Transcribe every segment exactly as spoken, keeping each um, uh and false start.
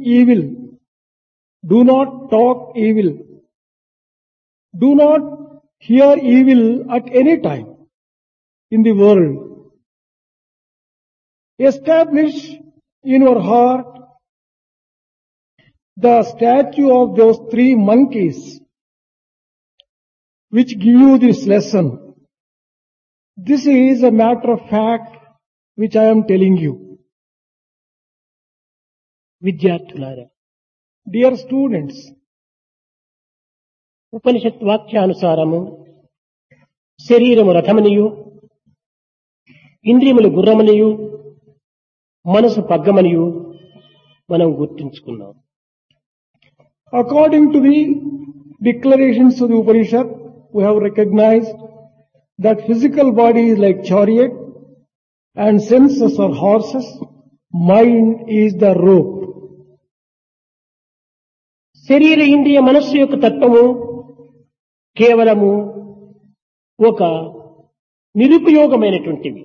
evil. Do not talk evil. Do not hear evil at any time in the world. Establish in your heart the statue of those three monkeys which give you this lesson. This is a matter of fact which I am telling you. విద్యార్థులారా, Dear students, ఉపనిషత్ వాక్యానుసారము శరీరము రథమనియు, ఇంద్రియములు గుర్రమనియు, మనసు పగ్గమనియు మనం గుర్తించుకున్నాం. according to the declarations of the Upanishad, we have recognized that physical body is like chariot and senses are horses, mind is the rope. శరీర ఇంద్రియ మనస్సు యొక్క తత్వము కేవలము ఒక నిరుపయోగమైనటువంటివి.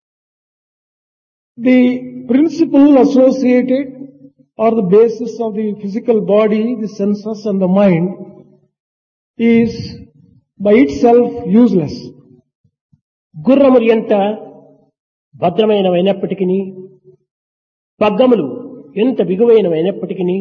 The principle associated or the basis of the physical body, the senses and the mind is by itself useless. గుర్రములు ఎంత భద్రమైనవైనప్పటికీ, పగ్గములు ఎంత బిగువైనవైనప్పటికీ,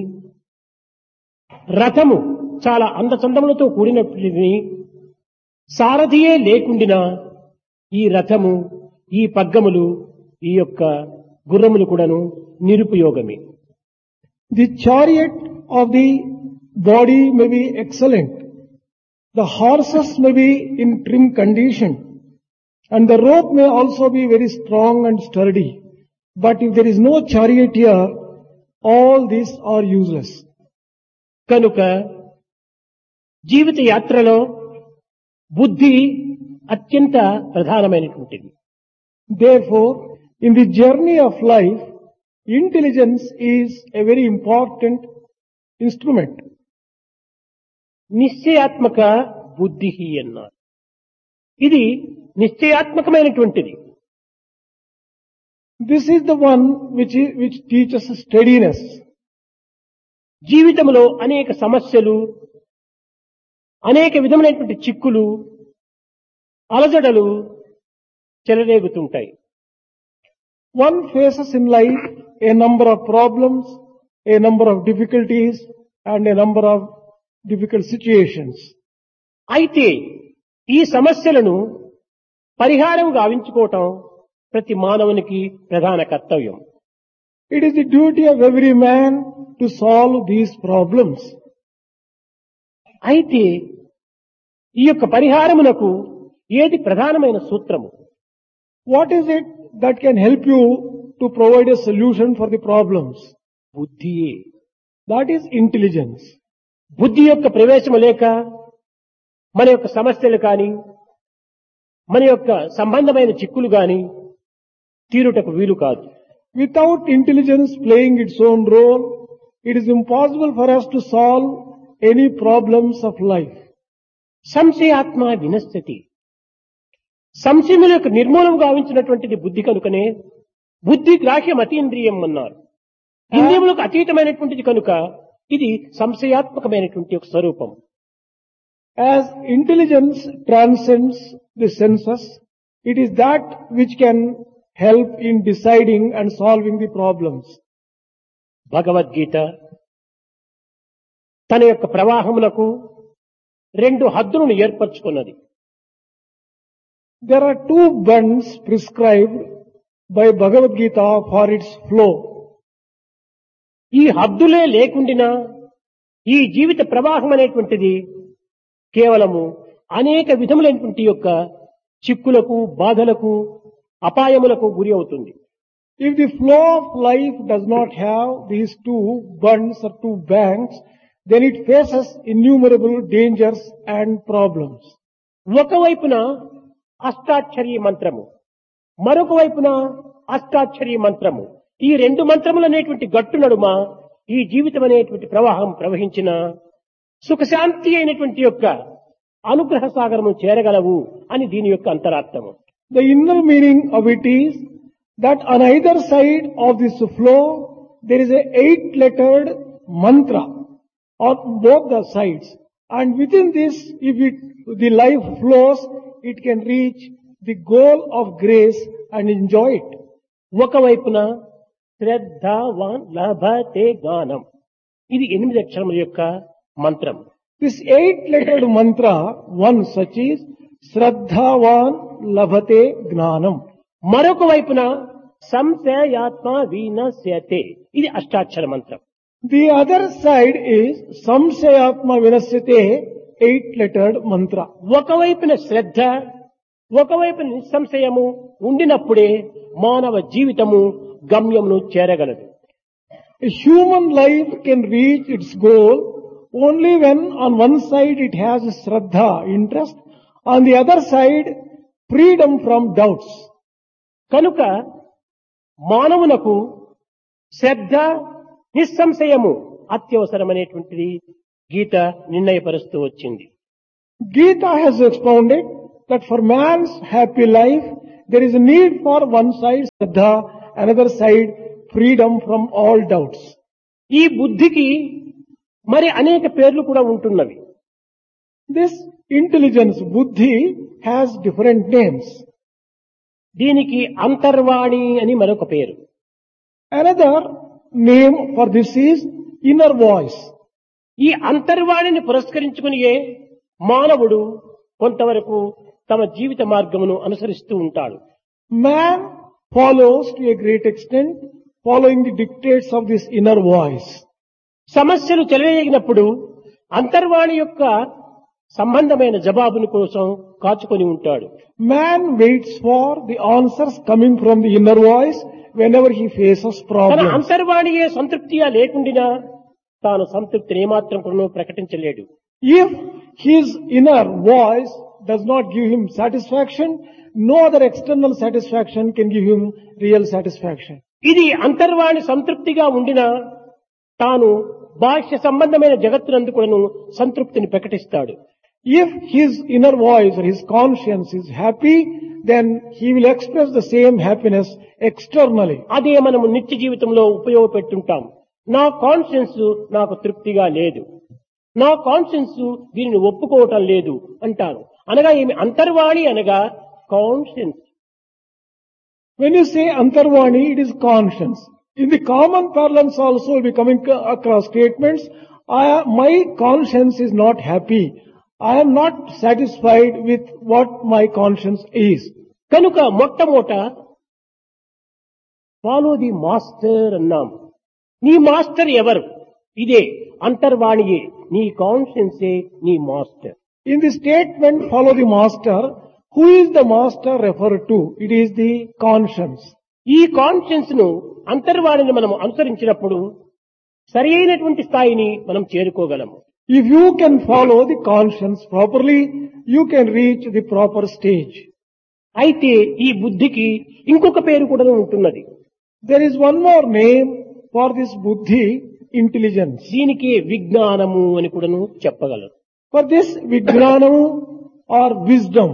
రథము చాలా అందచందములతో కూడినప్పటికీ, సారథియే లేకుండినా ఈ రథము, ఈ పగ్గములు, ఈ యొక్క గుర్రములు కూడాను నిరుపయోగమే. The chariot of the body may be excellent. The horses may be in trim condition. And the rope may also be very strong and sturdy. But if there is no charioteer, all these are useless. కనుక జీవిత యాత్రలో బుద్ధి అత్యంత ప్రధానమైనటువంటిది. Therefore, in the journey of life, intelligence is a very important instrument. నిశ్చయాత్మక బుద్ధి అన్నారు. ఇది నిశ్చయాత్మకమైనటువంటిది. This is the one which is, which teaches steadiness. జీవితంలో అనేక సమస్యలు, అనేక విధమైనటువంటి చిక్కులు, అలజడలు చెలరేగుతుంటాయి. One faces in life a number of problems, a number of difficulties and a number of difficult situations. అయితే ఈ సమస్యలను పరిహారం గావించుకోవటం ప్రతి మానవునికి ప్రధాన కర్తవ్యం. It is the duty of every man to solve these problems. అయితే ఈ యొక్క పరిహారమునకు ఏది ప్రధానమైన సూత్రము? What is it that can help you to provide a solution for the problems? బుద్ధియే. That is intelligence. బుద్ధి యొక్క ప్రవేశము లేక మన యొక్క సమస్యలు కాని, మన యొక్క సంబంధమైన చిక్కులు గాని తీరుటకు వీలు కాదు. Without intelligence playing its own role, it is impossible for us to solve any problems of life. సంశయాత్మ వినశ్యతి. సంశయముల యొక్క నిర్మూలన గావించినటువంటిది బుద్ధి కనుకనే బుద్ధి గ్రాహ్యం అతీంద్రియం అన్నారు. ఇంద్రియములకు అతీతమైనటువంటిది కనుక ఇది సంశయాత్మకమైనటువంటి ఒక స్వరూపం. As intelligence transcends the senses, it is that which can help in deciding and solving the problems. Bhagavad Gita తన యొక్క ప్రవాహములకు రెండు హద్దులను ఏర్పరచుకున్నది. There are two bunds prescribed by Bhagavad Gita for its flow. ఈ హద్దులే లేకుండినా ఈ జీవిత ప్రవాహం అనేటువంటిది కేవలము అనేక విధములైనటువంటి యొక్క చిక్కులకు, బాధలకు, అపాయములకు గురి అవుతుంది. If the flow of life does not have these two bunds or two banks, then it faces innumerable dangers and problems. ఒకవైపున అష్టాక్షరీ మంత్రము, మరొక వైపున అష్టాక్షరీ మంత్రము, ఈ రెండు మంత్రములు అనేటువంటి గట్టు నడుమ ఈ జీవితం అనేటువంటి ప్రవాహం ప్రవహించిన సుఖశాంతి అయినటువంటి యొక్క అనుగ్రహ సాగరము చేరగలవు అని దీని యొక్క అంతరార్థము. The inner meaning of it is that on either side of this flow there is a eight lettered mantra on both the sides. And within this, if it, the life flows, it can reach the goal of grace and enjoy it. ఒకవైపున శ్రద్ధావాన్ లభతే జ్ఞానం, ఇది ఎనిమిది అక్షరముల యొక్క మంత్రం. This eight-lettered mantra, one such is Shraddhavan Labhate Gnanam. మరొక వైపున సంశయాత్మ వినశ్యతే, ఇది అష్టాక్షర మంత్రం. The other side is Samshayatma Vinasyate, eight-lettered mantra. ఒకవైపున శ్రద్ధ, ఒకవైపున నిస్సంశయము ఉండినప్పుడే మానవ జీవితము గమ్యమును చేరగలదు. A human life can reach its goal only when on one side it has Shraddha, interest, on the other side freedom from doubts. కనుక మానవునకు శ్రద్ధ నిస్సంశయము అత్యవసరమైనటువంటిది గీత నిర్ణయపరుస్తూ వచ్చింది. Gita has expounded that for man's happy life there is a need for one side Shraddha, another side freedom from all doubts. ఈ బుద్ధికి మరి అనేక పేర్లు కూడా ఉంటున్నవి. This intelligence, buddhi, has different names. దీనికి అంతర్వాణి అని మరొక పేరు. Another name for this is inner voice. ఈ అంతర్వాణిని పురస్కరించుకునియే మానవుడు కొంతవరకు తమ జీవిత మార్గమును అనుసరిస్తూ ఉంటాడు. Man follows to a great extent following the dictates of this inner voice. సమస్యలు చెలరేగినప్పుడు అంతర్వాణి యొక్క సంబంధమైన జవాబుని కోసం కాచుకొని ఉంటాడు. Man waits for the answers coming from the inner voice whenever he faces తన problems. అంతర్వాణియే సంతృప్తిగా లేకుండినా తాను సంతృప్తిని ఏమాత్రం కూడా ప్రకటించలేడు. If his inner voice does not give him satisfaction, no other external satisfaction can give him real satisfaction. ఇది అంతర్వాణి సంతృప్తిగా ఉండినా తాను బాహ్య సంబంధమైన జగత్తునందు కూడాను సంతృప్తిని ప్రకటిస్తాడు. If his inner voice or his conscience is happy, then he will express the same happiness externally. అదే మనము నిత్య జీవితంలో ఉపయోగపెట్టుంటాం. నా కాన్షియన్స్ నాకు తృప్తిగా లేదు, నా కాన్షియన్స్ దీనిని ఒప్పుకోవటం లేదు అంటాను. అనగా ఏమి? అంతర్వాణి అనగా conscience. When you say Antarvani, it is conscience. In the common parlance also will be coming across statements, I, my conscience is not happy. I am not satisfied with what my conscience is. కనుక మొట్టమొదట follow the master అన్నాం. నీ master ఎవరు? ఇదే అంతర్వాణియే, నీ కాన్షియన్సే నీ master. In the statement, follow the master, who is the master referred to? It is the conscience. ఈ conscience ను అంతర్వాణిని మనం అనుసరించినప్పుడు సరి అయినటువంటి స్థాయిని మనం చేరుకోగలము. If you can follow the conscience properly, you can reach the proper stage. అయితే ఈ బుద్ధికి ఇంకొక పేరు కూడా ఉంటున్నది. There is one more name for this buddhi, intelligence. దీనికి విజ్ఞానము అని కూడాను చెప్పగలరు. For this vijnanamu or wisdom.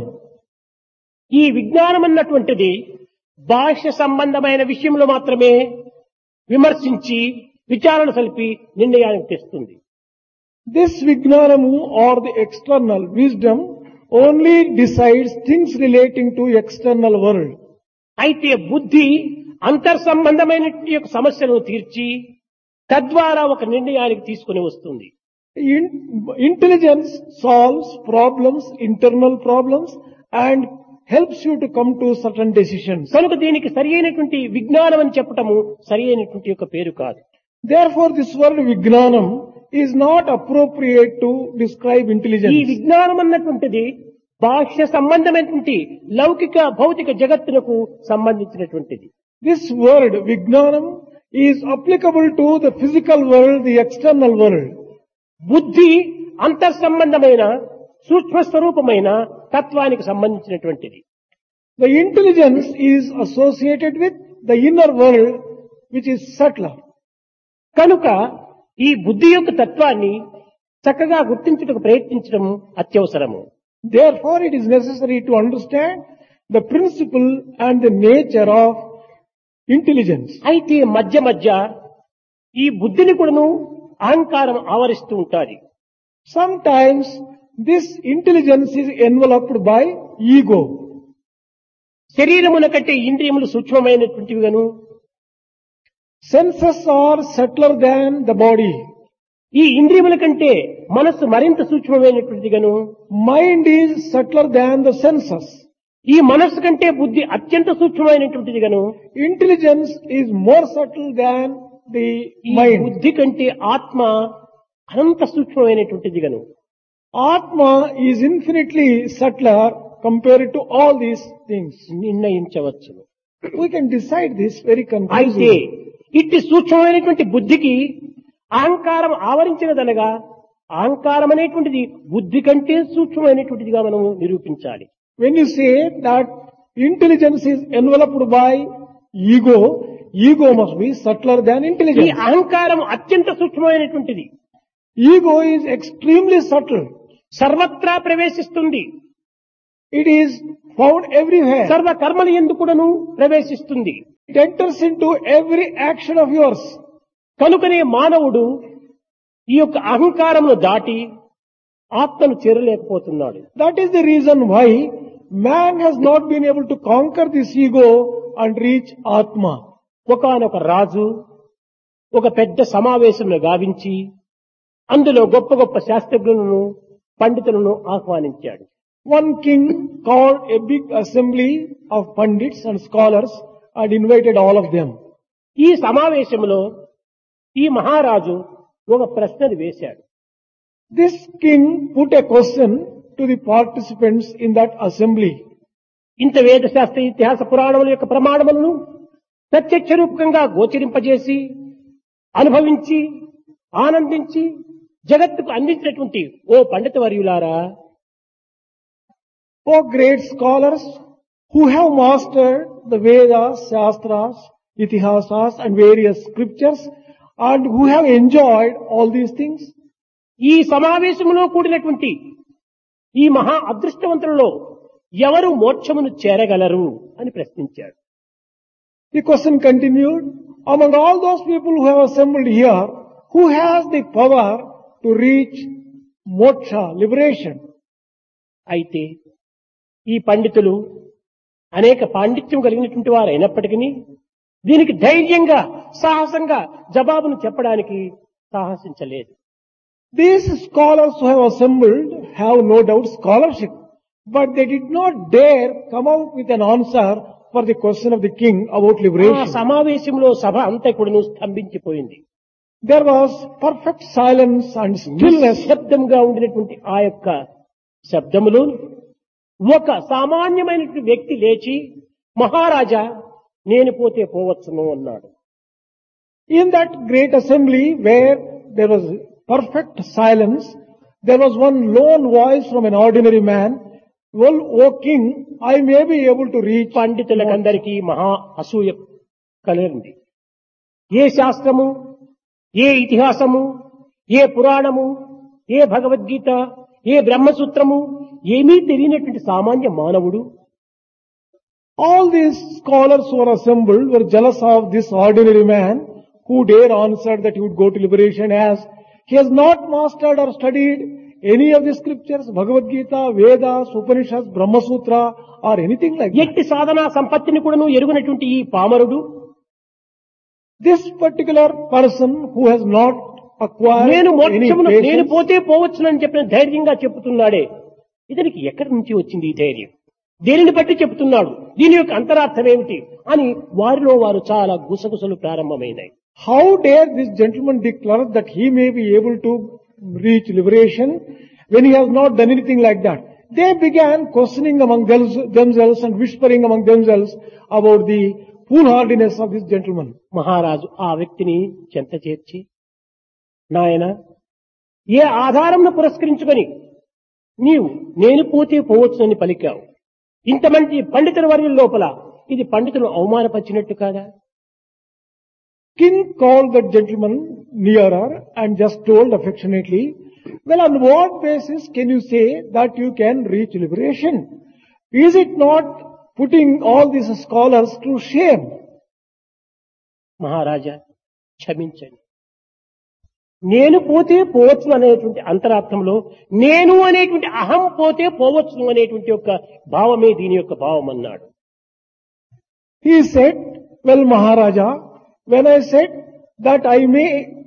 ఈ విజ్ఞానం అన్నటువంటిది బాహ్య సంబంధమైన విషయంలో మాత్రమే విమర్శించి విచారణ సలిపి నిర్ణయానికి తెస్తుంది. This vijnanamu or the external wisdom only decides things relating to external world. అయితే బుద్ధి అంతర్ సంబంధమైన యొక్క సమస్యలను తీర్చి తద్వారా ఒక నిర్ణయానికి తీసుకుని వస్తుంది. In, intelligence solves problems, internal problems, and helps you to come to certain decisions. కనుక దీనికి సరి అయినటువంటి విజ్ఞానం అని చెప్పటము సరి అయినటువంటి యొక్క పేరు కాదు. Therefore, this word vijnanam is not appropriate to describe intelligence. ఈ విజ్ఞానం అన్నటువంటిది బాహ్య సంబంధమైనటువంటి లౌకిక భౌతిక జగత్తునకు సంబంధించినటువంటిది. This word vijnanam is applicable to the physical world, the external world. బుద్ధి అంతర్ సంబంధమైన సూక్ష్మ స్వరూపమైన తత్వానికి సంబంధించినటువంటిది. The intelligence is associated with the inner world, which is subtler. కనుక ఈ బుద్ధి యొక్క తత్వాన్ని చక్కగా గుర్తించుటకు ప్రయత్నించడం అత్యవసరము. Therefore, it is necessary to understand the principle and the nature of intelligence. అయితే మధ్య మధ్య ఈ బుద్ధిని కూడాను అహంకారం ఆవరిస్తూ ఉంటాది. Sometimes this intelligence is enveloped by ego. శరీరముల కంటే ఇంద్రియములు సూక్ష్మమైనటువంటివిగాను, Senses are subtler than the body. ఈ ఇంద్రియముల కంటే మనస్సు మరింత సూక్ష్మమైనటువంటిదిగాను, Mind is subtler than the senses. ఈ మనస్సు కంటే బుద్ధి అత్యంత సూక్ష్మమైనటువంటిదిగాను, Intelligence is more subtle than the ఈ mind. బుద్ధి కంటే ఆత్మ అనంత సూక్ష్మమైనటువంటిదిగాను. Atma is infinitely subtler compared to all these things. నిర్ణయించవచ్చును. We can decide this very అయితే conclusively. ఇట్టి సూక్ష్మమైనటువంటి బుద్ధికి అహంకారం ఆవరించినదనగా అహంకారం అనేటువంటిది బుద్ధి కంటే సూక్ష్మమైనటువంటిదిగా మనము నిరూపించాలి. When you say that intelligence is enveloped by ego, ego must be subtler than ఈ intelligence. అహంకారం అత్యంత సూక్ష్మమైనటువంటిది, Ego is extremely subtle. సర్వత్రా ప్రవేశిస్తుంది, It is found everywhere. సర్వ కర్మలు యందు కూడాను ప్రవేశిస్తుంది. It enters into every action of yours. కనుకనే మానవుడు ఈ యొక్క అహంకారమును దాటి ఆత్మను చేరలేకపోతున్నాడు. That is the reason why man has not been able to conquer this ego and reach Atma. ఒకానొక రాజు ఒక పెద్ద సమావేశంలో గావించి అందులో గొప్ప గొప్ప శాస్త్రజ్ఞులను పండితులను ఆహ్వానించాడు. One king called a big assembly of pundits and scholars and invited all of them. ఈ సమావేశంలో ఈ మహారాజు ఒక ప్రశ్నను వేశాడు. This king put a question to the participants in that assembly. ఇంత వేద శాస్త్ర ఇతిహాస పురాణముల యొక్క ప్రమాణములను ప్రత్యక్ష రూపకంగా గోచరింపజేసి అనుభవించి ఆనందించి జగత్తుకు అందించినటువంటి ఓ పండిత వర్యులారా, O great scholars who have mastered the Vedas, Shastras, Itihasas and various scriptures and who have enjoyed all these things, ఈ సమావేశంలో కూడినటువంటి ఈ మహా అదృష్టవంతులలో ఎవరు మోక్షమును చేరగలరు అని ప్రశ్నించాడు. the question continued, among all those people who have assembled here, who has the power to reach moksha, liberation? అయితే ఈ పండితులు అనేక పాండిత్యం కలిగినటువంటి వారు అయినప్పటికీ దీనికి ధైర్యంగా సాహసంగా జవాబును చెప్పడానికి సాహసించలేదు. These scholars who have assembled have no doubt scholarship, but they did not dare come out with an answer for the question of the king about ఆ liberation. సమావేశంలో సభ అంతా కూడాను స్తంభించిపోయింది. There was perfect silence and stillness. నిశ్శబ్దంగా ఉండినటువంటి ఆ యొక్క శబ్దములో ఒక సామాన్యమైనటువంటి వ్యక్తి లేచి, మహారాజా నేను పోతే పోవచ్చును అన్నాడు. In that great assembly where there was perfect silence, there was one lone voice from an ordinary man, well, O king, I may be able to reach. పండితులకందరికీ మహా అసూయ కలిగింది. ఏ శాస్త్రము, ఏ ఇతిహాసము, ఏ పురాణము, ఏ భగవద్గీత, ఏ బ్రహ్మసూత్రము ఏమీ తెలియనటువంటి సామాన్య మానవుడు All these scholars who were assembled were jealous of this ordinary man who dare answer that he would go to liberation, as he has not mastered or studied any of the scriptures, Bhagavad Gita, Vedas, Upanishads, Brahma Sutra or anything like that. ఎట్టి సాధనా సంపత్తిని కూడాను ఎరుగనటువంటి ఈ పామరుడు This particular person who has not acquired నేను any మోక్షమును నేను patience, పోతే పోవచ్చునని చెప్పిన ధైర్యంగా చెప్తున్నాడే, ఇతనికి ఎక్కడి నుంచి వచ్చింది ఈ ధైర్యం, దేనిని బట్టి చెప్తున్నాడు, దీని యొక్క అంతరార్థం ఏమిటి అని వారిలో వారు చాలా గుసగుసలు ప్రారంభమైనాయి. how dare this gentleman declare that he may be able to reach liberation when he has not done anything like that? They began questioning among thels- themselves and whispering among themselves about the foolhardiness of this gentleman. మహారాజు ఆ వ్యక్తిని చెంత చేర్చి, నాయన, ఏ ఆధారంను పురస్కరించుకొని నీవు నేను పోతే పోవచ్చునని పలికావు, ఇంతమంది పండితుల వర్యుల లోపల ఇది పండితులను అవమానపరిచినట్టు కాదా? King called that gentleman nearer and just told affectionately, well, on what basis can you say that you can reach liberation? Is it not putting all these scholars to shame? మహారాజా క్షమించండి, నేను పోతే పోవచ్చు అనేటువంటి అంతరార్థంలో నేను అనేటువంటి అహం పోతే పోవచ్చు అనేటువంటి యొక్క భావమే దీని యొక్క భావం అన్నాడు. He said, well, Maharaja, when I said that I may,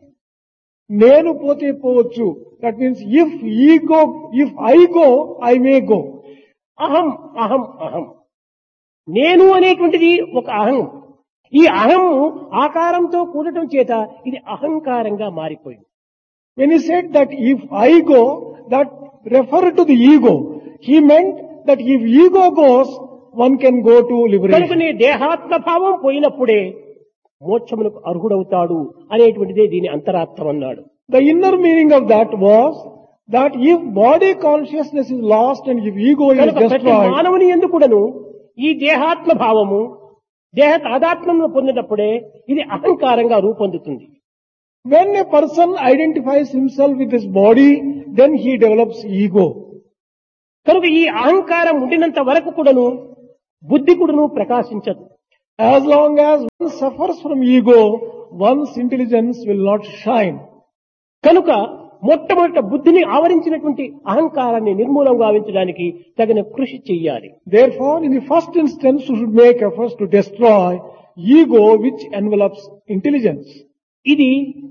nenu pote povachu, that means if he go, if I go, I may go. అహం అహం అహం నేను అనేటువంటిది ఒక అహం. ఈ అహం ఆకారంతో కూడటం చేత ఇది అహంకారంగా మారిపోయింది. When he said that if I go, that referred to the ego. He meant that if ego goes, one can go to liberation. కనుకనే దేహాత్మ భావం పోయినప్పుడే మోక్షమునకు అర్హుడవుతాడు అనేటువంటిదే దీని అంతరార్థం అన్నాడు. The inner meaning of that was that if body consciousness is lost and if ego is కనుక ప్రతి destroyed, మానవుని యందు కూడాను ఈ దేహాత్మ భావము దేహ తాదాత్మ్యము పొందినప్పుడే ఇది అహంకారంగా రూపొందుతుంది. when a person identifies himself with his body, then he develops ego. కనుక ఈ అహంకారం ఉండినంత వరకు కూడాను బుద్ధి కూడాను ప్రకాశించదు. As long as one suffers from ego, one's intelligence will not shine. కనుక మొట్టమొదట బుద్ధిని ఆవరించినటువంటి అహంకారాన్ని నిర్మూలం గావించడానికి తగిన కృషి చెయ్యాలి. Therefore, in the first instance, you should make efforts to destroy ego which envelops intelligence. ఇది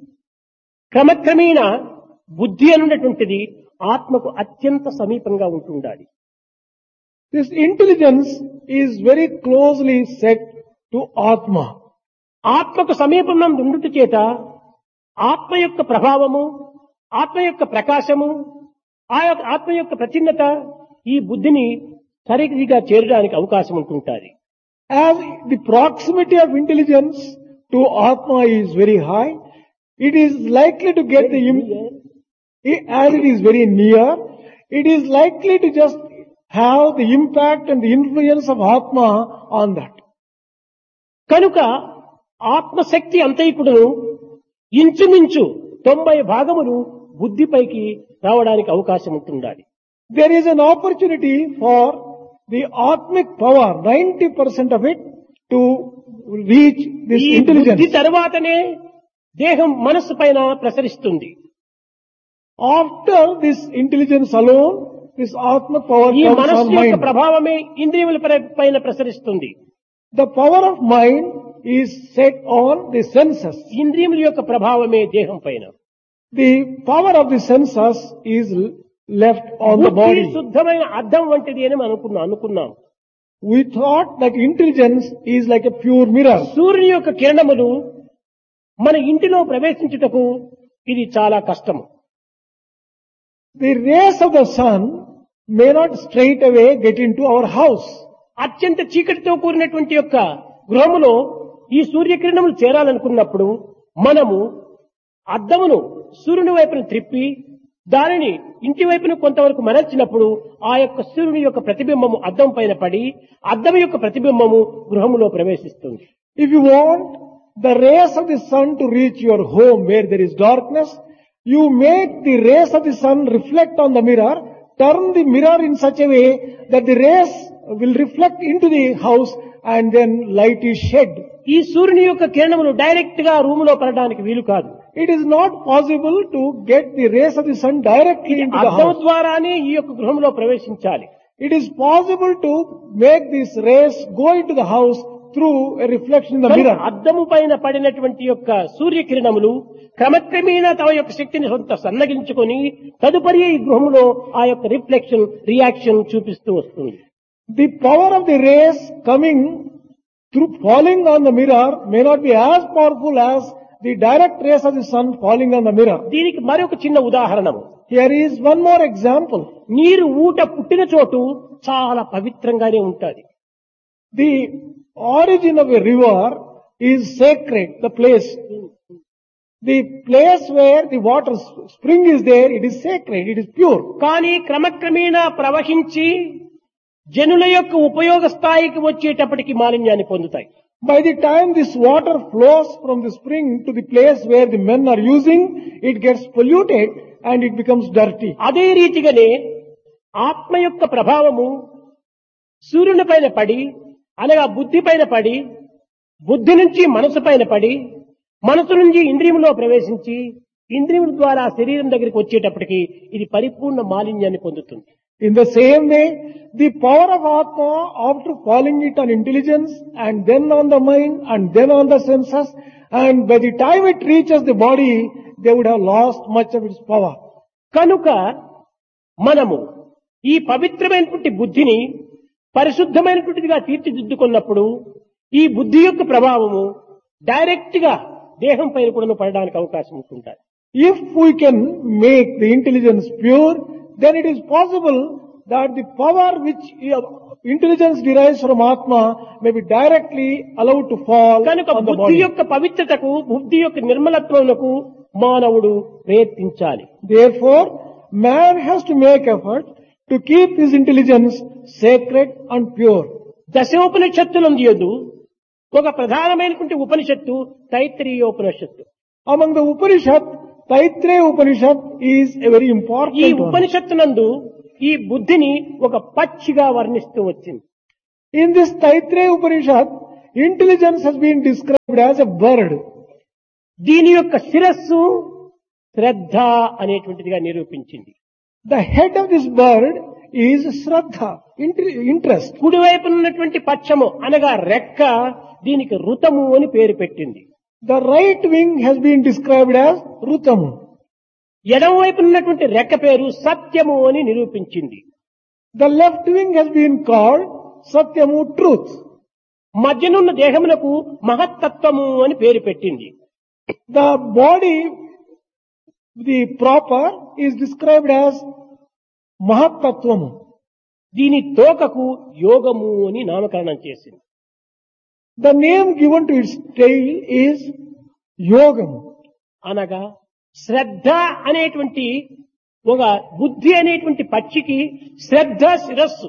క్రమక్రమేణా బుద్ధి అనున్నటువంటిది ఆత్మకు అత్యంత సమీపంగా ఉంటుండాలి. This intelligence is very closely set to Atma. ఆత్మకు సమీపంలో ఉండుట చేత ఆత్మ యొక్క ప్రభావము, ఆత్మ యొక్క ప్రకాశము, ఆ యొక్క ఆత్మ యొక్క ప్రచిన్నత ఈ బుద్ధిని సరిగ్గా చేరడానికి అవకాశం ఉంటుంటుంది. As the proximity of intelligence to Atma is very high, it is likely to get the, im- as it is very near, it is likely to just have the impact and the influence of Atma on that. కనుక ఆత్మశక్తి అంతైకుడును ఇంచుమించు తొంభై భాగములు బుద్ధిపైకి రావడానికి అవకాశం ఉంటుండాలి. There is an opportunity for the Atmic power, ninety percent of it, to reach this ఈ intelligence. బుద్ధి తర్వాతనే దేహం మనస్సు పైన ప్రసరిస్తుంది. After this intelligence alone, this Atma power ఈ comes మనస్సు on యొక్క mind. ప్రభావమే ఇంద్రియముల పై- పైన ప్రసరిస్తుంది. The power of mind is set on the senses. ఇంద్రియముల యొక్క ప్రభావమే దేహం పైన. The power of the senses is left on the బుద్ధి body. శుద్ధమైన అద్దం వంటిది అని మనం అనుకున్నాం అనుకున్నాం We thought that intelligence is like a pure mirror. సూర్యుని యొక్క కిరణములు మన ఇంటిలో ప్రవేశించుటకు ఇది చాలా కష్టం. The rays of the sun may not straight away get into our house. అత్యంత చీకటితో కూడినటువంటి యొక్క గృహములో ఈ సూర్యకిరణములు చేరాలనుకున్నప్పుడు మనము అద్దమును సూర్యుని వైపున త్రిప్పి దానిని ఇంటి వైపున కొంతవరకు మరల్చినప్పుడు ఆ యొక్క సూర్యుని యొక్క ప్రతిబింబము అద్దం పైన పడి అద్దం యొక్క ప్రతిబింబము గృహములో ప్రవేశిస్తుంది. If you want the rays of the sun to reach your home where there is darkness, you make the rays of the sun reflect on the mirror, turn the mirror in such a way that the rays will reflect into the house and then light is shed. ఈ సూర్యుని యొక్క కిరణములు direct గా రూములో పడడానికి వీలు కాదు. It is not possible to get the rays of the sun directly into the అద్దం house. ద్వారానే ఈ యొక్క గృహంలో ప్రవేశించాలి. It is possible to make these rays go into the house through a reflection in the కనుక mirror. అద్దము పైన పడినటువంటి యొక్క సూర్యకిరణములు క్రమక్రమేణా తమ యొక్క శక్తిని సొంత సన్నగించుకొని తదుపరి ఈ గృహములో ఆ యొక్క రిఫ్లెక్షన్ రియాక్షన్ చూపిస్తూ వస్తుంది. The power of the rays coming through falling on the mirror may not be as powerful as the direct rays of the sun falling on the mirror. దీనికి మరొక చిన్న ఉదాహరణము. Here is one more example. నీరు ఊట పుట్టిన చోటు చాలా పవిత్రంగానే ఉంటుంది. The origin of a river is sacred, the place. The place where the water spring is there, it is sacred, it is pure. కానీ క్రమక్రమేణా ప్రవహించి జనుల యొక్క ఉపయోగ స్థాయికి వచ్చేటప్పటికి మాలిన్యాన్ని పొందుతాయి. By the time this water flows from the spring to the place where the men are using, it gets polluted and it becomes dirty. అదే రీతిగానే ఆత్మ యొక్క ప్రభావము సూర్యుని పైన పడి అనగా బుద్ధి పైన పడి బుద్ధి నుంచి మనసు పైన పడి మనసు నుంచి ఇంద్రియములో ప్రవేశించి ఇంద్రియముల ద్వారా శరీరం దగ్గరికి వచ్చేటప్పటికి ఇది పరిపూర్ణ మాలిన్యాన్ని పొందుతుంది. In the same way, the power of Atma, after falling it on intelligence and then on the mind and then on the senses, and by the time it reaches the body, they would have lost much of its power. కనుక మనము ఈ పవిత్రమైనటువంటి బుద్ధిని పరిశుద్ధమైనటువంటిదిగా తీర్చిదిద్దుకున్నప్పుడు ఈ బుద్ధి యొక్క ప్రభావము direct గా దేహం పైన కూడా పడడానికి అవకాశం ఉంటుంది. If we can make the intelligence pure, then it is possible that the power which uh, intelligence derives from Atma may be directly allowed to fall కనుక on the బుద్ధి body. యొక్క పవిత్రతకు బుద్ధి యొక్క నిర్మలత్వమునకు మానవుడు ప్రయత్నించాలి. Therefore, man has to make effort to keep his intelligence sacred and pure. దశోపనిషత్తులందు ఒక ప్రధానమైనటువంటి ఉపనిషత్తు తైత్రీయోపనిషత్తు. Among the Upanishad, Taittiriya Upanishad is a very ఈ important one. ఉపనిషత్తునందు ఈ బుద్ధిని ఒక పక్షిగా వర్ణిస్తూ వచ్చింది. In this Taittiriya Upanishad, intelligence has been described as a bird. దీని యొక్క శిరస్సు శ్రద్ధ అనేటువంటిదిగా నిరూపించింది. The head of this bird is Shraddha, inter- interest. కుడివైపు ఉన్నటువంటి పక్షము అనగా రెక్క దీనికి ఋతము అని పేరు పెట్టింది. The right wing has been described as Rutamu. ఎడమ వైపు ఉన్నటువంటి రెక్క పేరు సత్యము అని నిరూపించింది. The left wing has been called Satyamu, truth. మధ్యనున్న దేహమునకు మహత్తత్వము అని పేరు పెట్టింది. The body, the proper, is described as Mahatattvamu. దీని తోకకు యోగము అని నామకరణం చేసింది. The name given to its tail is Yogam. అనగా శ్రద్ధ అనేటువంటి ఒక బుద్ధి అనేటువంటి పక్షికి శ్రద్ధ శిరస్సు.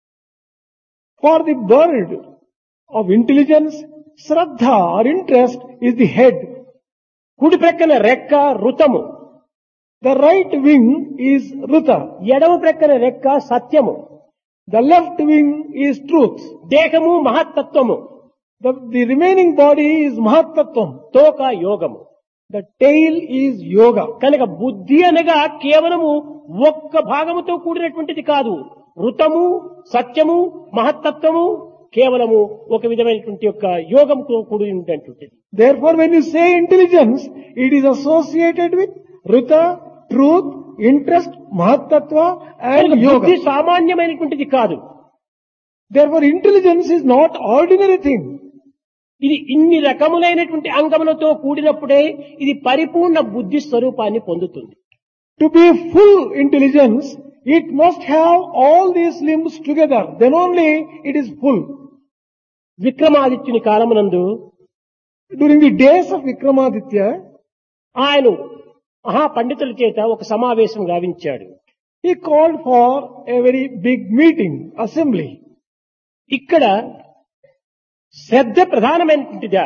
For the bird of intelligence, Shraddha or interest is the head. కుడి ప్రక్కన రెక్క ఋతము, The right wing is Ruta. ఎడమ ప్రక్కన రెక్క సత్యము, The left wing is truth. దేహము మహత్తత్వము, The, the remaining body is Mahatattvam. తోక యోగము. The tail is Yoga. కనుక బుద్ధి అనగా కేవలము ఒక్క భాగముతో కూడినటువంటిది కాదు. ఋతము, సత్యము, మహత్తత్వము కేవలము ఒక విధమైనటువంటి యొక్క యోగంతో కూడినటువంటిది. Therefore, when you say intelligence, it is associated with Ruta, truth, interest, Mahatattva and కనుక బుద్ధి Yoga. సామాన్యమైనటువంటిది కాదు. Therefore, intelligence is not ordinary thing. ఇది ఇన్ని రకములైనటువంటి అంగములతో కూడినప్పుడే ఇది పరిపూర్ణ బుద్ధి స్వరూపాన్ని పొందుతుంది. To be full intelligence, it must have all these limbs together. Then only it is full. విక్రమాదిత్యుని కాలమునందు During the days of Vikramaditya, ఆయన మహా పండితుల చేత ఒక సమావేశం గావించాడు. he called for a very big meeting, assembly. ఇక్కడ శ్రద్ధ ప్రధానమైనటువంటిదా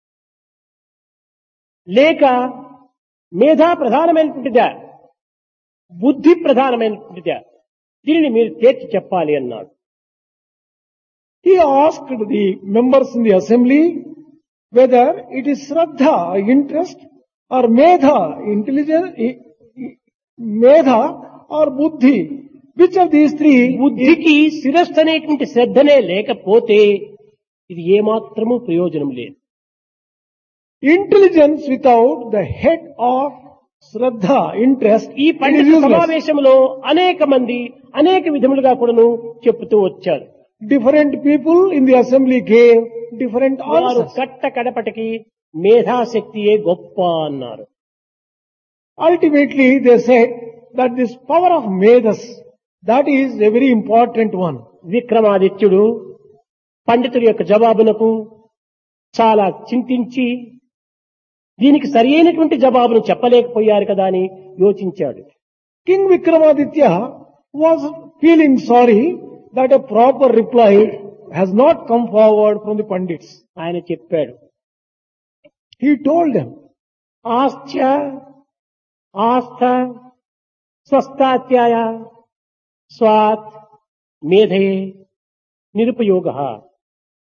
లేక మేధా ప్రధానమైనటువంటిదా బుద్ధి ప్రధానమైనటువంటిదా దీనిని మీరు తేల్చి చెప్పాలి అన్నాడు. He asked the members in the assembly whether it is Shraddha, interest, or Medha, intelligence, i- i- Medha or Buddhi. Which of these three? బుద్ధికి శిరస్సు అనేటువంటి శ్రద్ధనే లేకపోతే ఇది ఏమాత్రము ప్రయోజనం లేదు. Intelligence without the head of Shraddha, interest, ఈ it is Pandit useless. సమావేశంలో అనేక మంది అనేక విధములుగా కూడాను చెప్తూ వచ్చారు. Different people in the assembly gave different వారు answers. కట్ట కడపటికి మేధాశక్తియే గొప్ప అన్నారు. Ultimately, they said that this power of Medas, that is a very important one. విక్రమాదిత్యుడు పండితుడి యొక్క జవాబునకు చాలా చింతించి దీనికి సరి అయినటువంటి జవాబును చెప్పలేకపోయారు కదా అని యోచించాడు. King Vikramaditya was feeling sorry that a proper reply has not come forward from the Pandits. ఆయన చెప్పాడు, He told them, ఆస్థ్య ఆస్థ స్వస్థాత్యాయ స్వాత్ మేధయే నిరుపయోగ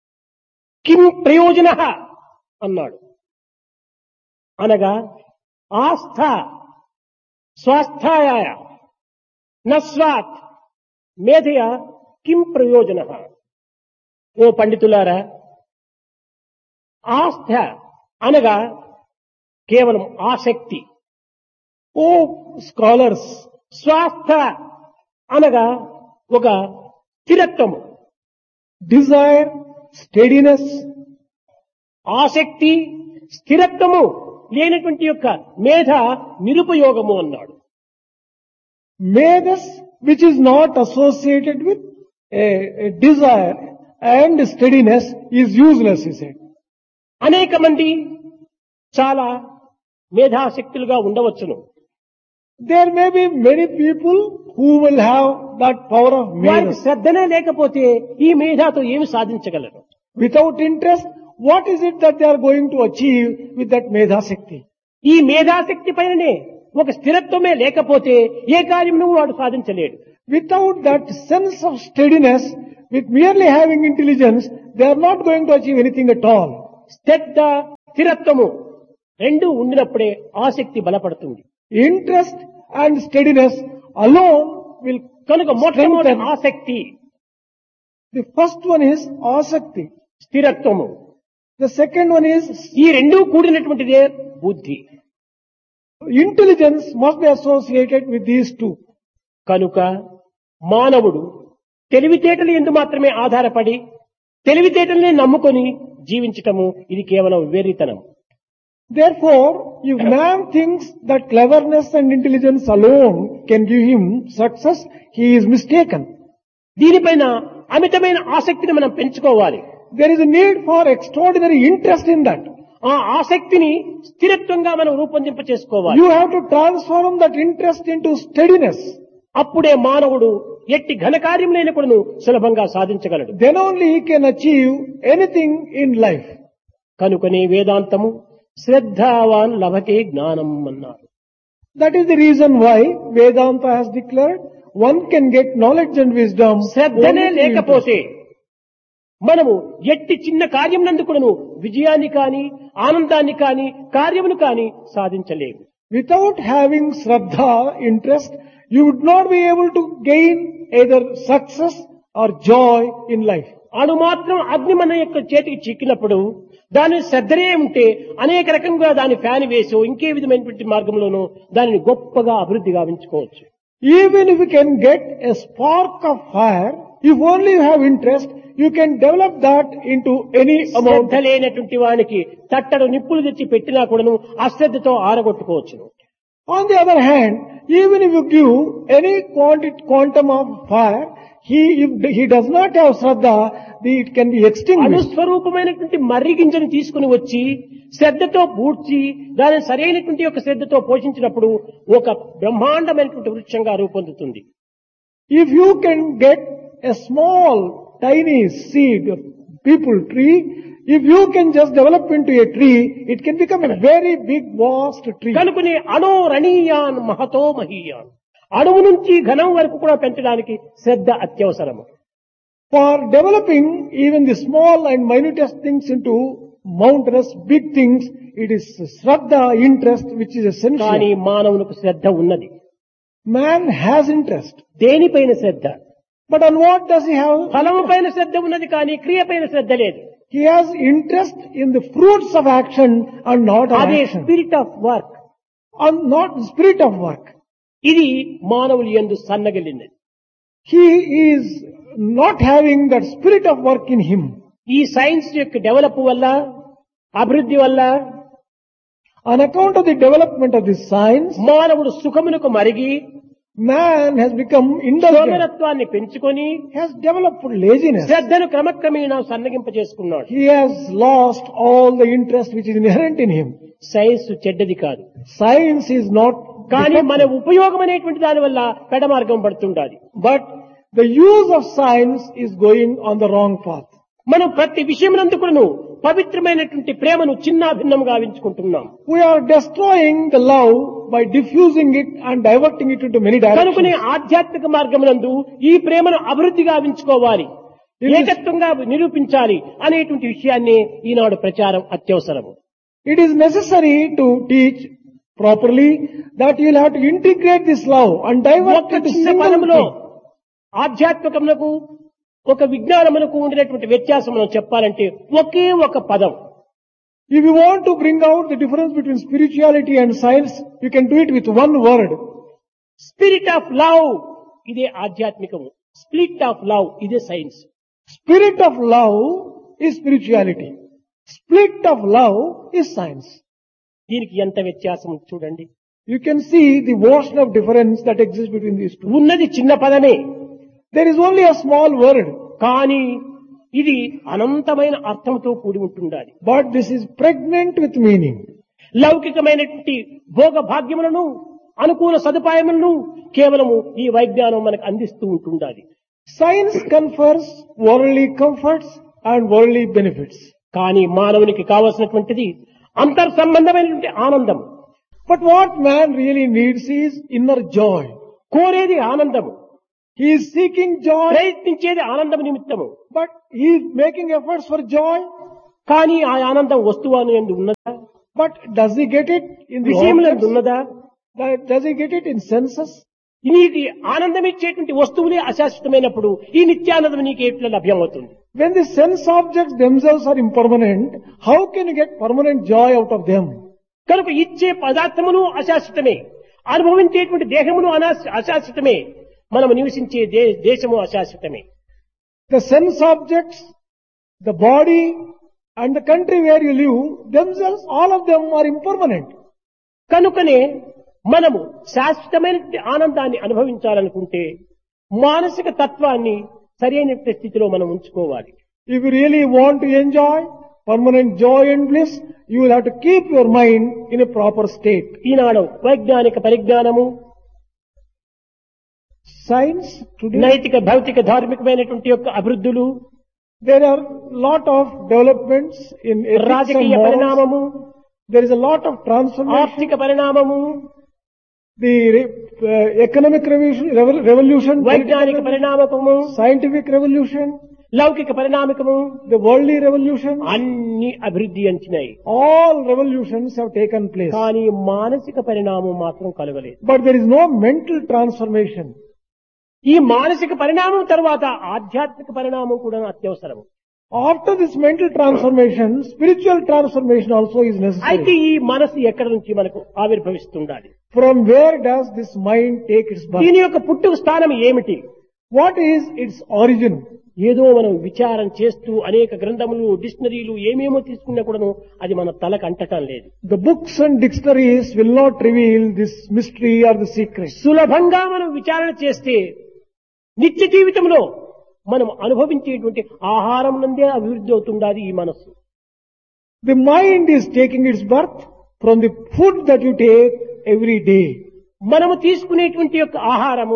కిం ప్రయోజన అన్నాడు. అనగా ఆస్థ స్వాస్థాయ నస్వాత్ మేధయ కిం ప్రయోజన. ఓ పండితులారా, ఆస్థ అనగా కేవలం ఆసక్తి. O scholars, స్వాస్థ అనగా ఒక స్థిరత్వము. desire, steadiness, ఆసక్తి స్థిరత్వము లేనటువంటి యొక్క మేధ నిరుపయోగము అన్నాడు. medas which is not associated with a, a desire and steadiness is useless, he said. అనేక మంది చాలా మేధాశక్తులుగా ఉండవచ్చును. There may be many people who will have that power of వారికి medas. శ్రద్ధనే లేకపోతే ఈ మేధాతో ఏమి సాధించగలరు? Without interest, what is it that they are going to achieve with that medha shakti? ఈ మేధాశక్తి పైననే ఒక స్థిరత్వమే లేకపోతే ఏ కార్యమును వాడు సాధించలేడు. Without that sense of steadiness, with merely having intelligence, they are not going to achieve anything at all. శ్రద్ధ స్థిరత్వము రెండు ఉండినప్పుడే ఆసక్తి బలపడుతుంది. Interest and steadiness alone will కనుక మొట్టమొదటి strengthen. ఆసక్తి The first one is asakti. స్థిరత్వము. The second one is ఈ రెండూ కూడినటువంటిదే బుద్ధి. intelligence must be associated with these two. కనుక మానవుడు తెలివితేటలు ఎందు మాత్రమే ఆధారపడి తెలివితేటల్ని నమ్ముకొని జీవించటము ఇది కేవలం వెర్రితనం. Therefore, if man thinks that cleverness and intelligence alone can give him success, he is mistaken. దీనిపైన అమితమైన ఆసక్తిని మనం పెంచుకోవాలి. There is a need for extraordinary interest in that. ఆ ఆసక్తిని స్థిరత్వంగా మనం రూపొందింప చేసుకోవాలి. You have to transform that interest into steadiness. అప్పుడే మానవుడు ఎట్టి ఘనకార్యములైన కూడాను సులభంగా సాధించగలడు. Then only he can achieve anything in life. కనుకనే వేదాంతము శ్రద్ధావాన్ లభతే జ్ఞానం అన్నారు. That is the reason why Vedanta has declared one can get knowledge and wisdom. శ్రద్ధనే only through లేకపోతే మనము ఎట్టి చిన్న కార్యమునందు కూడాను విజయాన్ని కాని ఆనందాన్ని కాని కార్యమును కాని సాధించలేము. Without having Shraddha, interest, you would not be able to gain either success or joy in life. అణు మాత్రం అగ్ని మన యొక్క చేతికి చిక్కినప్పుడు దాని శ్రద్ధనే ఉంటే అనేక రకంగా దాని ఫ్యాన్ వేసో ఇంకే విధమైనటువంటి మార్గంలోనూ దానిని గొప్పగా అభివృద్ధి గావించుకోవచ్చు. Even if you can get a spark of fire, if only you have interest, you can develop that into any amount. శ్రద్ధ లేనటువంటి వానికి తట్టడు నిప్పులు తెచ్చి పెట్టినా కూడాను అశ్రద్ధతో ఆరగొట్టుకోవచ్చును. On the other hand, even if you give any quantity, quantum of fire, he, if he does not have Shraddha, the- it can be extinguished. అనుస్వరూపమైనటువంటి మర్రి గింజను తీసుకుని వచ్చి శ్రద్ధతో పూడ్చి దాని సరైనటువంటి యొక్క శ్రద్ధతో పోషించినప్పుడు ఒక బ్రహ్మాండమైనటువంటి వృక్షంగా రూపొందుతుంది. If you can get a small, tiny seed of people tree, if you can just develop into a tree, it can become a very big, vast tree. కనుకనే అణో రణీయాన్ మహతో మహీయాన్, అణువు నుంచి ఘనం వరకు కూడా పెంచడానికి శ్రద్ధ అత్యవసరము. For developing even the small and minutest things into mountainous, big things, it is Shraddha, interest, which is కానీ essential. మానవునికి శ్రద్ధ ఉన్నది. Man has interest. దేనిపైన శ్రద్ధ? But on what does he have? ఫలము పైన శ్రద్ధ ఉన్నది కానీ క్రియపైన శ్రద్ధ లేదు. He has interest in the fruits of action and not on అదే action. Spirit of work. On not the spirit of work. ఇది మానవులు యందు సన్నగిల్లినది. He is not having that spirit of work in him. ఈ science యొక్క develop వల్ల అభివృద్ధి వల్ల On account of the development of the science, మానవుడు సుఖమునకు మరిగి man has become indulgent, సోమరత్వాన్ని పెంచుకొని has developed laziness. శ్రద్ధను క్రమక్రమేణా సన్నగింప చేసుకున్నాడు. He has lost all the interest which is inherent in him. Science చెడ్డది కాదు, Science is not, కానీ మన ఉపయోగం అనేటువంటి దాని వల్ల పెడమార్గం పడుతుండాలి. but the use of science is going on the wrong path. మనం ప్రతి విషయమునందుకును పవిత్రమైనటువంటి ప్రేమను చిన్నాభిన్నంగా గావించుకుంటున్నాం. We are destroying the love by diffusing it and diverting it into many కనుకనే directions. ఆధ్యాత్మిక మార్గమునందు ఈ ప్రేమను అభివృద్ధి గావించుకోవాలి, ఏకత్వంగా నిరూపించాలి అనేటువంటి విషయాన్ని ఈనాడు ప్రచారం అత్యవసరము. It is necessary to teach, properly, that you'll have to integrate this love and divert ఒక్క it to చిన్న single పదములో thing. ఆధ్యాత్మికమునకు ఒక విజ్ఞానమునకు ఉండినటువంటి వ్యత్యాసం మనం చెప్పాలంటే ఒకే ఒక పదం. If you want to bring out the difference between spirituality and science, you can do it with one word. Spirit of love ఇదే ఆధ్యాత్మికము, స్పిరిట్ ఆఫ్ లవ్ ఇదే science. Spirit of love is spirituality. Split of love is science. దీనికి ఎంత వ్యత్యాసం చూడండి. You can see the ocean of difference that exists between these two. ఉన్నది చిన్న పదమే, There is only a small word, కానీ ఇది అనంతమైన అర్థంతో కూడి ఉంటుండాలి. but this is pregnant with meaning. లౌకికమైనటువంటి భోగ భాగ్యములను, అనుకూల సదుపాయములను కేవలము ఈ వైజ్ఞానం మనకు అందిస్తూ ఉంటుండాలి. Science confers worldly comforts and worldly benefits. కానీ మానవునికి కావలసినటువంటిది అంతర్ సంబంధమైనటువంటి ఆనందం. But what man really needs is inner joy. కోరేది ఆనందము, He is seeking joy, ప్రయత్నించేది ఆనందం నిమిత్తము. but he is making efforts for joy. కానీ ఆ ఆనందం వస్తువు అని ఉన్నదా, But does he get it in the విషయములందు objects? ఉన్నదా? Does he get it in senses? నీకు ఆనందం ఇచ్చేటువంటి వస్తువులే అశాశ్వతమైనప్పుడు ఈ నిత్యానందం నీకు ఎట్లా లభ్యమవుతుంది? When the sense objects themselves are impermanent, how can you get permanent joy out of them? కనుక ఇచ్చే పదార్థమును అశాశ్వతమే, అనుభవించేటువంటి దేహమును అనా- అశాశ్వతమే, మనము నివసించే దే- దేశము అశాశ్వతమే. The sense objects, the body, and the country where you live, themselves, all of them are impermanent. కనుకనే మనము శాశ్వతమైన ఆనందాన్ని అనుభవించాలనుకుంటే మానసిక తత్వాన్ని సరైన స్థితిలో మనం ఉంచుకోవాలి. If you really want to enjoy permanent joy and bliss, you will have to keep your mind in a proper state. ఈనాడు వైజ్ఞానిక పరిజ్ఞానము, Science today, నైతిక భౌతిక ధార్మికమైనటువంటి యొక్క అభివృద్ధులు, there are lot of developments in ethics and రాజకీయ morals. పరిణామము, There is a lot of transformation. ఆర్థిక పరిణామము, The uh, economic revolution, revol- revolution, వైజ్ఞానిక political, పరిణామకము, scientific revolution, లౌకిక పరిణామకము the worldly revolution, అన్ని అభివృద్ధి అంచినాయి. all revolutions have taken place. కానీ మానసిక పరిణామం మాత్రం కలగలేదు. But there is no mental transformation. ఈ మానసిక పరిణామం తర్వాత ఆధ్యాత్మిక పరిణామం కూడా అత్యవసరం. After this mental transformation, spiritual transformation also is అయితే necessary. ఈ మనసు ఎక్కడి నుంచి మనకు ఆవిర్భవిస్తుండాలి? From where does this mind take its birth? దీని యొక్క పుట్టుక స్థానం ఏమిటి? What is its origin? ఏదో మనం విచారం చేస్తూ అనేక గ్రంథములు, డిక్షనరీలు ఏమేమో తీసుకున్నా కూడాను అది మన తలకు అంటటం లేదు. The books and dictionaries will not reveal this mystery or the secret. సులభంగా మనం విచారణ చేస్తే నిత్య జీవితంలో మనం అనుభవించేటువంటి ఆహారం నందే అభివృద్ధి అవుతుండాలి ఈ మనస్సు. The mind is taking its birth from the food that you take every day. మనము తీసుకునేటువంటి యొక్క ఆహారము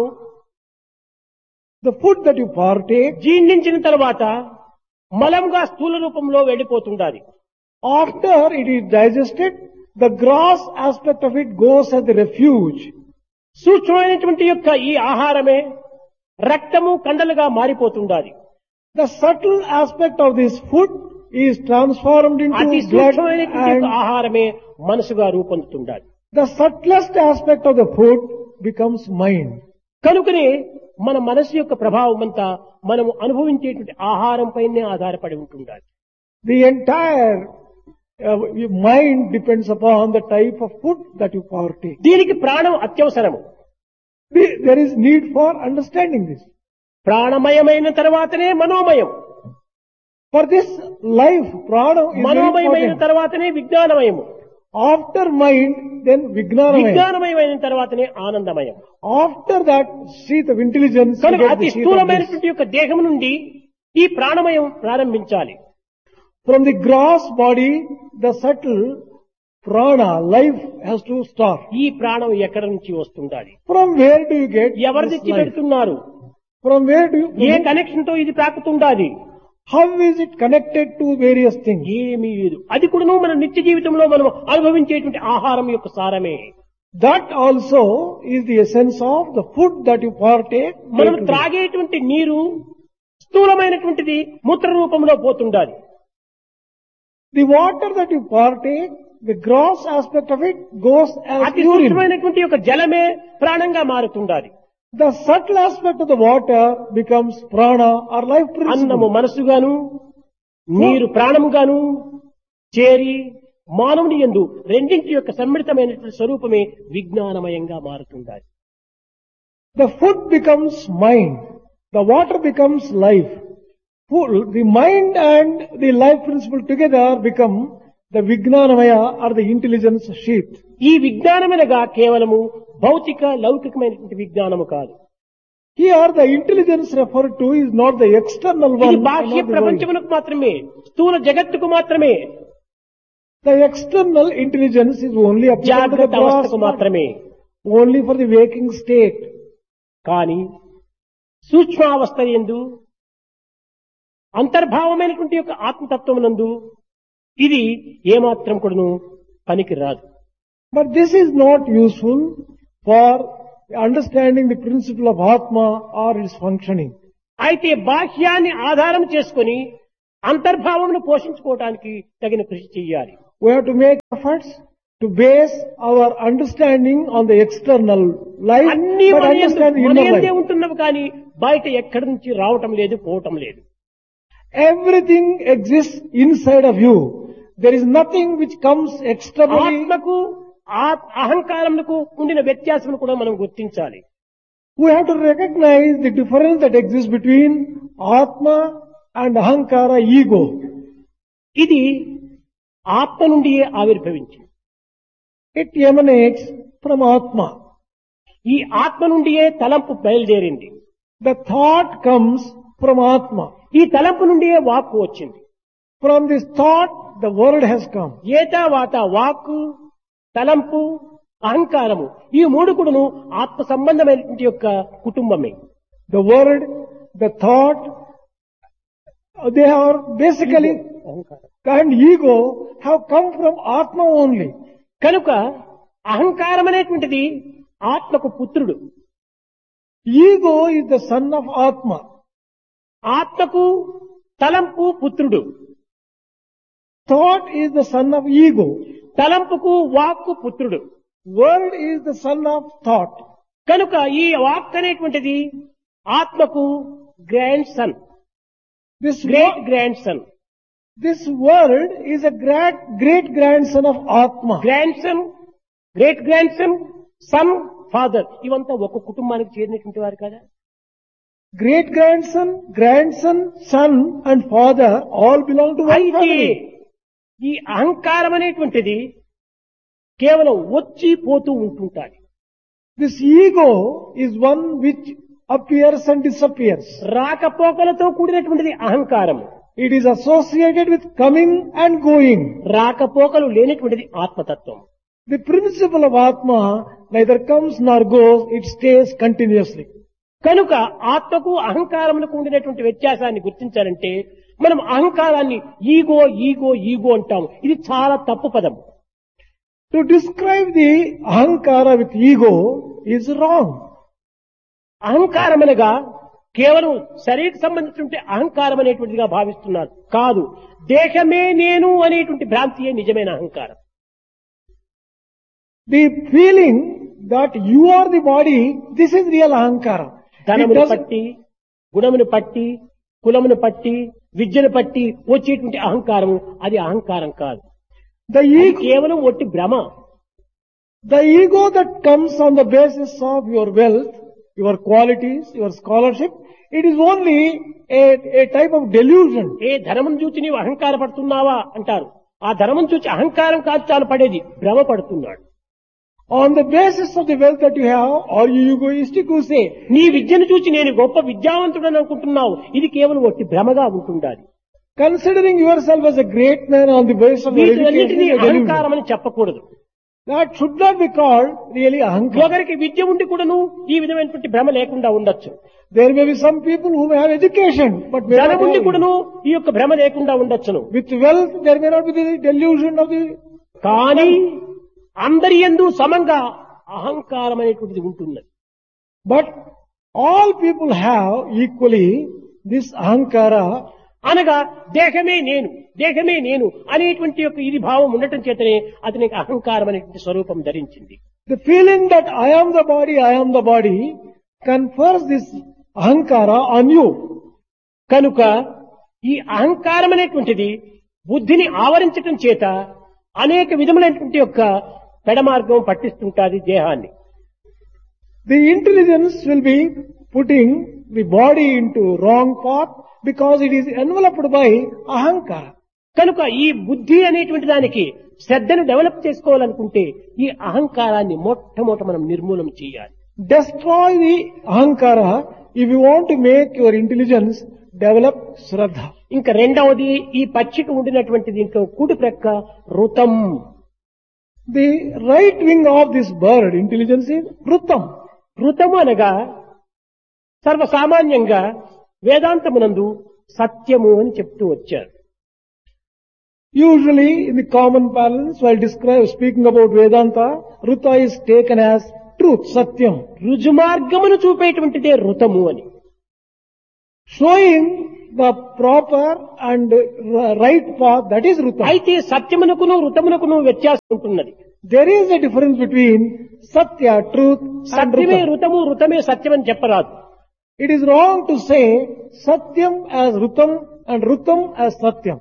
The food that you partake, జీర్ణించిన తర్వాత మలంగా స్థూల రూపంలో వెళ్ళిపోతుండాలి. after it is digested, the gross aspect of it goes as the refuge. సూక్ష్మమైనటువంటి యొక్క ఈ ఆహారమే రక్తము కండలుగా మారిపోతుండాలి. The subtle aspect of this food is transformed అతి into blood, సూక్ష్మమైనటువంటి యొక్క and ఆహారమే మనసుగా రూపొందుతుండాలి. the subtlest aspect of the food becomes mind. కనుకనే మన మనసు యొక్క ప్రభావం అంతా మనము అనుభవించేటువంటి ఆహారం పైనే ఆధారపడి ఉంటుండాలి. The entire uh, your mind depends upon the type of food that you partake. దీనికి ప్రాణం అత్యవసరము. The- There is need for understanding this. ప్రాణమయమైన తర్వాతనే మనోమయం, For this life, prana is very మనోమయమైన important. తర్వాతనే విజ్ఞానమయము, After mind, then Vijnanamaya. విజ్ఞానమయమైన తర్వాతనే ఆనందమయం. After that, sheath of intelligence, you కనుక get అతి the sheath of bliss. స్థూలమైనటువంటి యొక్క దేహం నుండి ఈ ప్రాణమయం ప్రారంభించాలి. From the gross body, the subtle prana, life has to start. ఈ ప్రాణం ఎక్కడి నుంచి వస్తుండాలి? From where do you get ఎవరి this నుంచి life? పెడుతున్నారు? From where do A you, connection తో ఇది ప్రాకుతుండాలి? how is it connected to various things? ఏమీ లేదు. అది కూడాను మన నిత్య జీవితంలో మనం అనుభవించేటువంటి ఆహారం యొక్క సారమే. That also is the essence of the food that you partake. మనం day to day. త్రాగేటువంటి నీరు స్థూలమైనటువంటిది మూత్ర రూపంలో పోతుండాలి. The water that you partake the gross aspect of it goes as అతి urine. సూక్ష్మమైనటువంటి యొక్క జలమే ప్రాణంగా మారుతుండాలి. The subtle aspect of the water becomes prana or life అన్నము principle. మనసుగాను నీరు ప్రాణముగాను చేరి మానవుని యందు రెండింటి యొక్క సమ్మిళితమైనటువంటి స్వరూపమే విజ్ఞానమయంగా మారుతుండాలి. The food becomes mind. The water becomes life. Food, the mind and the life principle together become the Vijnanamaya or the intelligence sheath. ఈ విజ్ఞానమనగా కేవలము భౌతిక లౌకికమైనటువంటి విజ్ఞానము కాదు. Here the intelligence referred to is not the external one. ఇది and బాహ్య not the world. ప్రపంచమునకు మాత్రమే, స్థూల జగత్తుకు మాత్రమే, The external intelligence is only applicable to the జాగ్రత్త gross అవస్థకు part, మాత్రమే. only for the waking state. కానీ సూక్ష్మావస్థ యందు అంతర్భావమైనటువంటి యొక్క ఆత్మతత్వమునందు ఇది ఏమాత్రం కూడాను పనికి రాదు. But this is not useful for understanding the principle of Atma or its functioning. అయితే బాహ్యాన్ని ఆధారం చేసుకొని అంతర్భావమును పోషించుకోవడానికి తగిన కృషి చేయాలి. We have to make efforts to base our understanding on the external life, అన్ని but మన యందు- understand the మన inner యందే life. ఉంటున్నవి కానీ బయట ఎక్కడి నుంచి రావటం లేదు, పోవటం లేదు. Everything exists inside of you. There is nothing which comes externally. ఆత్మకు ఆ- అహంకారములకు ఉండిన వ్యత్యాసం కూడా మనం గుర్తించాలి. We have to recognize the difference that exists between Atma and Ahankara, ego. ఇది ఆత్మ నుండియే ఆవిర్భవించింది. It emanates from Atma. ఈ ఆత్మ నుండియే తలంపు బయలుదేరింది. The thought comes from Atma. ఈ తలంపు నుండియే వాక్కు వచ్చింది. From this thought, the word has come. ఏతావాత వాక్కు, తలంపు, అహంకారము ఈ మూడు కూడాను ఆత్మ సంబంధమైనటువంటి యొక్క కుటుంబమే. The word, the thought, they are basically, అహంకారం. and ego have come from Atma only. కనుక అహంకారం అనేటువంటిది ఆత్మకు పుత్రుడు. Ego is the son of Atma. ఆత్మకు తలంపు పుత్రుడు. Thought is the son of ego. తలంపుకు వాక్కు పుత్రుడు. Word is the son of thought. కనుక ఈ వాక్ అనేటువంటిది ఆత్మకు grand son, This great wo- grand son. this word is a great great grandson of Atma. Grand son, great grand son, sun, father ఇవంతా ఒక కుటుంబానికి చేరినటువంటి వారు కదా. Great grandson, grandson, son and father all belong to one అయితే family. ఈ అహంకారం అనేటువంటిది కేవలం వచ్చి పోతూ ఉంటుంటాది. This ego is one which appears and disappears. రాకపోకలతో కూడినటువంటిది అహంకారం. It is associated with coming and going. రాకపోకలు లేనటువంటిది ఆత్మతత్వం. The principle of Atma neither comes nor goes, it stays continuously. కనుక ఆత్మకు అహంకారములకు ఉండినటువంటి వ్యత్యాసాన్ని గుర్తించాలంటే మనం అహంకారాన్ని ఈగో ఈగో ఈగో అంటాం. ఇది చాలా తప్పు పదం. To describe the Ahankara with ego is wrong. అహంకారం అనగా కేవలం శరీరకు సంబంధించిన అహంకారం అనేటువంటిదిగా భావిస్తున్నారు. కాదు, దేహమే నేను అనేటువంటి భ్రాంతియే నిజమైన అహంకారం. The feeling that you are the body, this is real Ahankara. It ధనమును doesn't- పట్టి, గుణమును పట్టి, కులమును పట్టి, విద్యను పట్టి వచ్చేటువంటి అహంకారము అది అహంకారం కాదు. The ఇది ego, కేవలం ఒట్టి భ్రమ. the ego that comes on the basis of your wealth, your qualities, your scholarship, it is only a, a type of delusion. ఏ ధనమును చూచి నీవు అహంకార పడుతున్నావా అంటారు. ఆ ధనమును చూచి అహంకారం కాదు చాలు పడేది, భ్రమ పడుతున్నాడు. On the basis of the wealth that you have, are you egoistic who say, నీ విద్యను చూచి నేను గొప్ప విద్యావంతుడని అనుకుంటున్నావు, ఇది కేవలం ఒట్టి భ్రమగా ఉంటుండాలి. considering yourself as a great man on the basis of your education, వీటన్నిటినీ is a delusion. అహంకారం అని చెప్పకూడదు. That should not be called really Ahankara. ఒకరికి విద్య ఉండి కూడాను ఈ విధమైనటువంటి భ్రమ లేకుండా ఉండొచ్చు. There may be some people who may have education, but may not ధనం ఉండి have. కూడాను ఈ యొక్క భ్రమ లేకుండా ఉండొచ్చును. With wealth, there may not be the delusion of the. కానీ అందరి యందు సమంగా అహంకారం అనేటువంటిది ఉంటుంది. But all people have equally this Ahankara. అనగా దేహమే నేను దేహమే నేను అనేటువంటి యొక్క ఇది భావం ఉండటం చేతనే అతనికి అహంకారం అనేటువంటి స్వరూపం ధరించింది. The feeling that I am the body, I am the body confers this ahankara on you. కనుక ఈ అహంకారం అనేటువంటిది బుద్ధిని ఆవరించటం చేత అనేక విధములైనటువంటి యొక్క పెడమార్గం పట్టిస్తుంటాది దేహాన్ని. The intelligence will be putting the body into wrong path because it is enveloped by ahankara. కనుక ఈ బుద్ధి అనేటువంటి దానికి శ్రద్ధను డెవలప్ చేసుకోవాలనుకుంటే ఈ అహంకారాన్ని మొట్టమొదట మనం నిర్మూలన చేయాలి. Destroy the ahankara if you want to make your intelligence develop shraddha. ఇంకా రెండవది ఈ పచ్చిక ఉండినటువంటి దీంట్లో కుడి ప్రక్క ఋతం. The right wing of this bird intelligence is rutam. ఋతము అనగా సర్వసామాన్యంగా వేదాంతమునందు సత్యము అని చెప్తూ వచ్చారు. Usually in the common parlance while describe, speaking about Vedanta, ruta is taken as truth, satyam. రుజుమార్గమును చూపేటువంటిదే ఋతము అని. Showing the proper and right path, that is ruta. అయితే సత్యమునకును ఋతమునకును వ్యత్యాసం ఉంటున్నది. There is a difference between satya, truth and సత్యమే rutam. ఋతము ఋతమే సత్యం అని చెప్పరాదు. It is wrong to say satyam as rutam and rutam as satyam.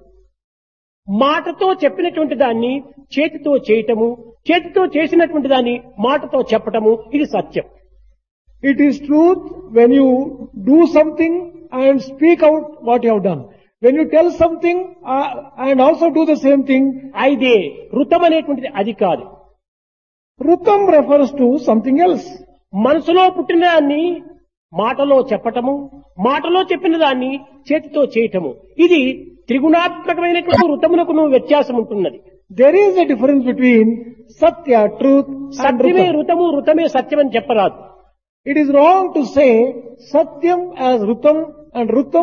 మాటతో చెప్పినటువంటి దాన్ని చేతితో చేయటము, చేతితో చేసినటువంటి దాన్ని మాటతో చెప్పటము, ఇది సత్యం. It is truth when you do something and speak out what you have done. When you tell something uh, and also do the same thing, అయితే ఋతం అనేటువంటిది అది కాదు. rutam refers to something else. మనసులో పుట్టిన దాన్ని మాటలో చెప్పటము, మాటలో చెప్పిన దాన్ని చేతితో చేయటము, ఇది త్రిగుణాత్మకమైనటువంటి ఋతమునకును వ్యత్యాసం ఉంటున్నది. There is a difference between satya, truth and సత్యమే rutam. ఋతము ఋతమే సత్యం అని చెప్పరాదు. It is wrong to say satyam as rutam and rutam